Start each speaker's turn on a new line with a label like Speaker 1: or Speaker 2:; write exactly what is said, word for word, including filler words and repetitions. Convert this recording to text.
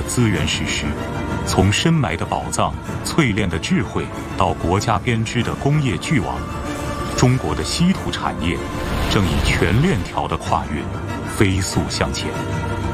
Speaker 1: 资源实施，从深埋的宝藏、淬炼的智慧到国家编织的工业巨网，中国的稀土产业正以全链条的跨越飞速向前。